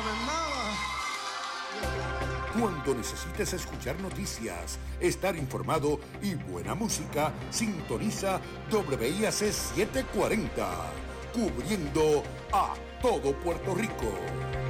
saben nada. Cuando necesites escuchar noticias, estar informado y buena música, sintoniza WIAC 740, cubriendo a todo Puerto Rico.